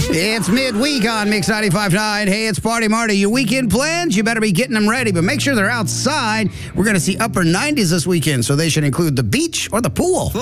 It's midweek on Mix 95.9. Hey, it's Party Marty. Your weekend plans, you better be getting them ready, but make sure they're outside. We're going to see upper 90s this weekend, so they should include the beach or the pool.